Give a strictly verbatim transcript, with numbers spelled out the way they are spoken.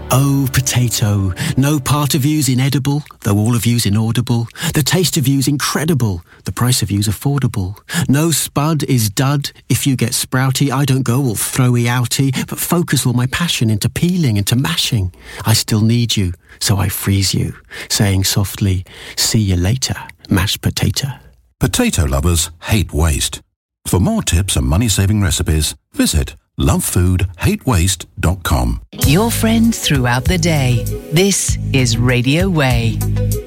Oh, potato, no part of you's inedible, though all of you's inaudible. The taste of you's incredible, the price of you's affordable. No spud is dud, if you get sprouty, I don't go all throwy outy, but focus all my passion into peeling, into mashing. I still need you, so I freeze you, saying softly, see you later, mashed potato. Potato lovers hate waste. For more tips and money-saving recipes, visit love food hate waste dot com. Your friend throughout the day. This is Radio Way.